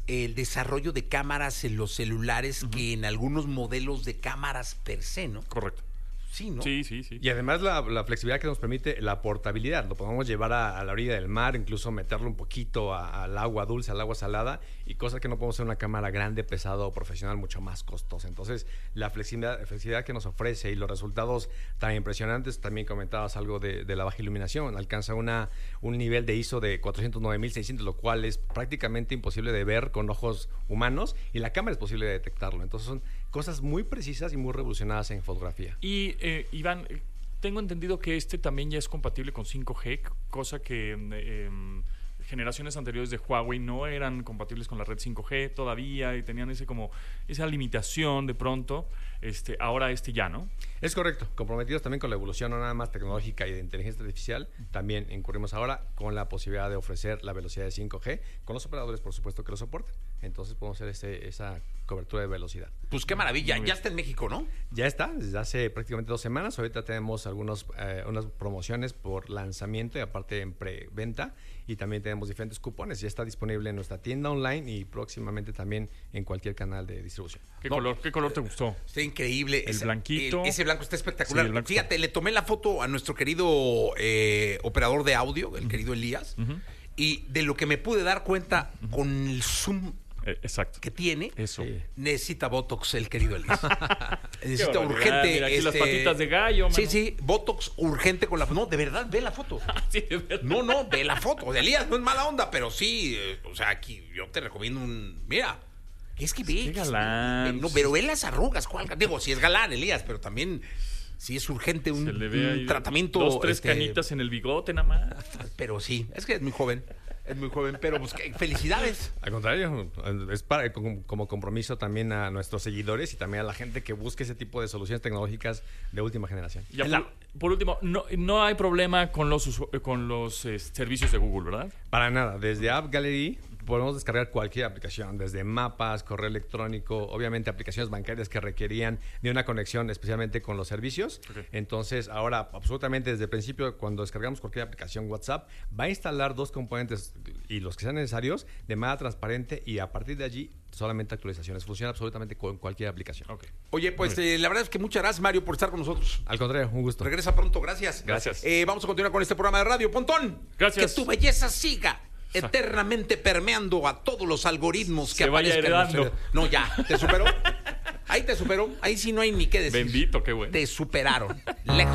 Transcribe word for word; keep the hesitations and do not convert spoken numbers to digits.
el desarrollo de cámaras en los celulares uh-huh. que en algunos modelos de cámaras per se, ¿no? Correcto. Sí, ¿no? Sí, sí, sí. Y además la, la flexibilidad que nos permite la portabilidad. Lo podemos llevar a, a la orilla del mar, incluso meterlo un poquito a, al agua dulce, al agua salada, y cosas que no podemos hacer en una cámara grande, pesada o profesional, mucho más costosa. Entonces, la flexibilidad, flexibilidad que nos ofrece y los resultados tan impresionantes, también comentabas algo de, de la baja iluminación. Alcanza una, un nivel de I S O de cuatrocientos nueve mil seiscientos, lo cual es prácticamente imposible de ver con ojos humanos, y la cámara es posible de detectarlo. Entonces, son cosas muy precisas y muy revolucionadas en fotografía. Y, eh, Iván, tengo entendido que este también ya es compatible con cinco G, cosa que eh, generaciones anteriores de Huawei no eran compatibles con la red cinco G todavía y tenían ese como esa limitación de pronto. Este, ahora este ya, ¿no? Es correcto. Comprometidos también con la evolución no nada más tecnológica y de inteligencia artificial, también incurrimos ahora con la posibilidad de ofrecer la velocidad de cinco G con los operadores, por supuesto, que lo soporten. Entonces podemos hacer ese, esa cobertura de velocidad. Pues qué maravilla. Ya está en México, ¿no? Ya está, desde hace prácticamente dos semanas. Ahorita tenemos algunos, eh, unas promociones por lanzamiento y aparte en preventa. Y también tenemos diferentes cupones. Ya está disponible en nuestra tienda online y próximamente también en cualquier canal de distribución. ¿Qué, no, color, ¿qué color te gustó? Está increíble. El ese, blanquito. El, ese blanco está espectacular. Sí, Fíjate, le tomé la foto a nuestro querido eh, operador de audio, el uh-huh. querido Elías. Uh-huh. Y de lo que me pude dar cuenta uh-huh. con el zoom eh, exacto. que tiene, eso. Necesita Botox el querido Elías. Necesita urgente. Mira, aquí este... las patitas de gallo, mano. Sí, sí, Botox urgente con la... No, de verdad, ve la foto. Sí, de verdad. No, no, ve la foto. De Elías no es mala onda, pero sí, eh, o sea, aquí yo te recomiendo un... Mira, es que ve... Qué galán. Ve, no, pero ve las arrugas, ¿cuál? Digo, si es galán, Elías, pero también... Sí es urgente un, un tratamiento... Dos, tres este... canitas en el bigote nada más. Pero sí, es que es muy joven. Es muy joven, pero pues felicidades. Al contrario, es para, como, como compromiso también a nuestros seguidores y también a la gente que busque ese tipo de soluciones tecnológicas de última generación. Ya por, por último, no, no hay problema con los, con los eh, servicios de Google, ¿verdad? Para nada. Desde App Gallery podemos descargar cualquier aplicación, desde mapas, correo electrónico, obviamente aplicaciones bancarias que requerían de una conexión especialmente con los servicios. Okay. Entonces, ahora, absolutamente desde el principio, cuando descargamos cualquier aplicación WhatsApp, va a instalar dos componentes y los que sean necesarios de manera transparente y a partir de allí solamente actualizaciones. Funciona absolutamente con cualquier aplicación. Okay. Oye, pues eh, la verdad es que muchas gracias, Mario, por estar con nosotros. Al contrario, un gusto. Regresa pronto, gracias. Gracias. Eh, vamos a continuar con este programa de radio. Pontón, gracias. Que tu belleza siga eternamente permeando a todos los algoritmos que se vaya heredando. No, ya, te superó. Ahí te superó. Ahí sí no hay ni qué decir. Bendito, qué bueno. Te superaron. Lejos.